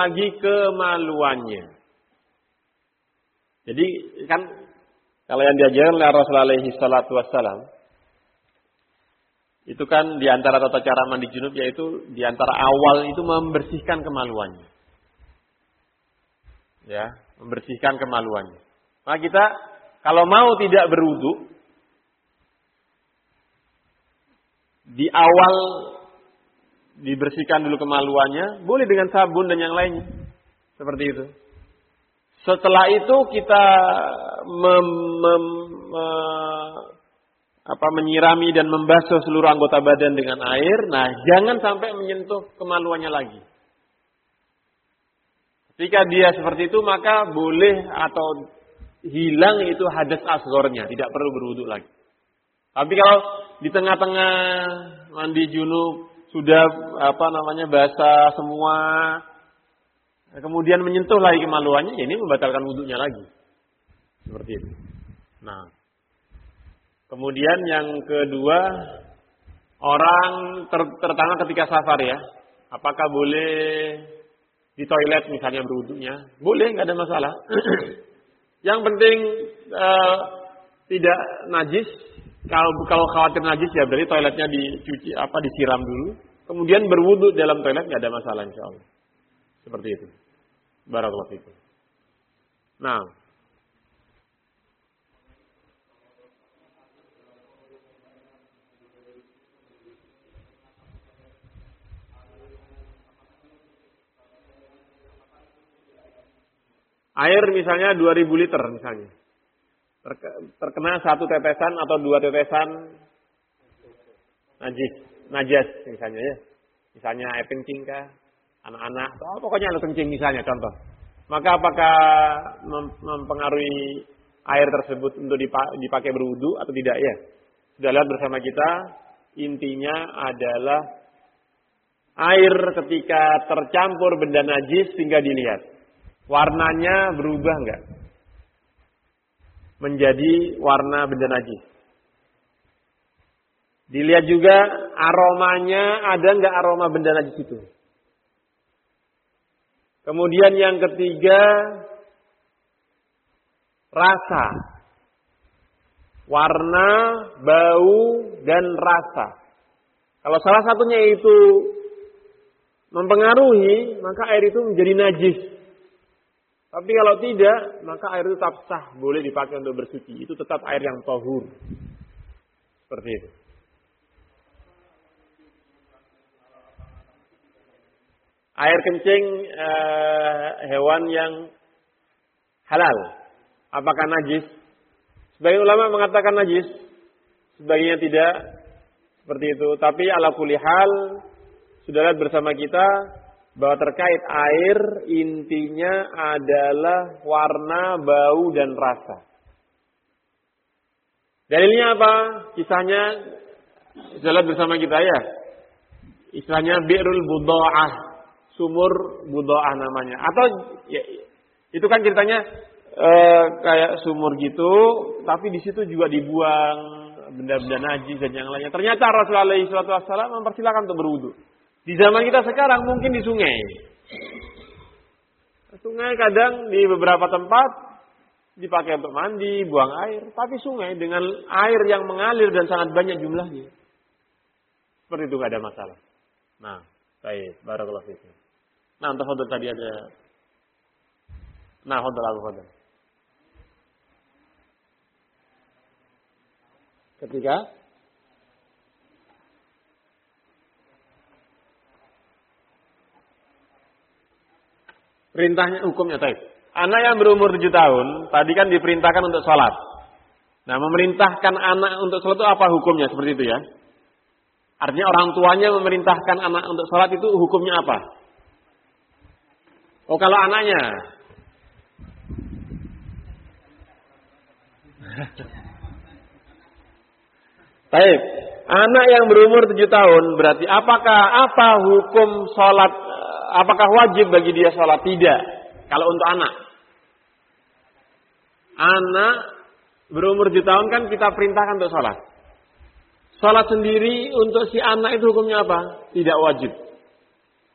lagi kemaluannya. Jadi kan kalau yang diajarkan oleh Rasulullah alaihi salatu wassalam, itu kan diantara tata cara mandi junub yaitu diantara awal itu membersihkan kemaluannya. Ya, membersihkan kemaluannya. Maka kita kalau mau tidak berwudu, di awal dibersihkan dulu kemaluannya, boleh dengan sabun dan yang lainnya. Seperti itu. Setelah itu kita menyirami dan membasuh seluruh anggota badan dengan air. Nah, jangan sampai menyentuh kemaluannya lagi. Ketika dia seperti itu, maka boleh atau hilang itu hadas asgharnya, tidak perlu berwudu lagi. Tapi kalau di tengah-tengah mandi junub sudah basah semua, kemudian menyentuh lagi kemaluannya, ya ini membatalkan wudunya lagi. Seperti itu. Nah, kemudian yang kedua, orang terutama ketika safar ya, apakah boleh di toilet misalnya berwudunya? Boleh, nggak ada masalah. Yang penting tidak najis. Kalau khawatir najis ya berarti toiletnya dicuci disiram dulu, kemudian berwudu dalam toilet, nggak ada masalah insyaallah. Seperti itu. Barakallahu fikum. Nah, air misalnya 2000 liter misalnya. Terkena 1 tetesan atau 2 tetesan najas misalnya ya. Misalnya air kencing kah, anak-anak, atau pokoknya air kencing misalnya contoh. Maka apakah mempengaruhi air tersebut untuk dipakai berwudu atau tidak ya? Sudah lihat bersama kita, intinya adalah air ketika tercampur benda najis tinggal dilihat. Warnanya berubah enggak? Menjadi warna benda najis. Dilihat juga aromanya, ada enggak aroma benda najis itu. Kemudian yang ketiga, rasa. Warna, bau, dan rasa. Kalau salah satunya itu mempengaruhi, maka air itu menjadi najis. Tapi kalau tidak, maka air itu tetap sah, boleh dipakai untuk bersuci. Itu tetap air yang tahur. Seperti itu. Air kencing hewan yang halal, apakah najis? Sebagian ulama mengatakan najis, sebagiannya tidak. Seperti itu. Tapi ala kulli hal, sudah lihat bersama kita bahwa terkait air intinya adalah warna, bau, dan rasa. Dalilnya apa? Kisahnya jalan bersama kita ya. Istilahnya Bi'rul Budha'ah, sumur Budha'ah namanya. Atau ya, itu kan ceritanya kayak sumur gitu, tapi di situ juga dibuang benda-benda najis dan yang lainnya. Ternyata Rasulullah SAW mempersilakan untuk berwudu. Di zaman kita sekarang mungkin di sungai. Sungai kadang di beberapa tempat dipakai untuk mandi, buang air. Tapi sungai dengan air yang mengalir dan sangat banyak jumlahnya. Seperti itu nggak ada masalah. Nah, baik. Barakallahu fiikum. Nah, untuk hodol tadi ada. Nah, hodol. Ketika perintahnya hukumnya taib. Anak yang berumur 7 tahun tadi kan diperintahkan untuk sholat. Nah, memerintahkan anak untuk sholat itu apa hukumnya? Seperti itu ya. Artinya orang tuanya memerintahkan anak untuk sholat itu hukumnya apa? Oh, kalau anaknya. Taib. Anak yang berumur 7 tahun berarti apa hukum sholat? Apakah wajib bagi dia sholat? Tidak. Kalau untuk anak. Anak berumur 7 tahun kan kita perintahkan untuk sholat. Sholat sendiri untuk si anak itu hukumnya apa? Tidak wajib.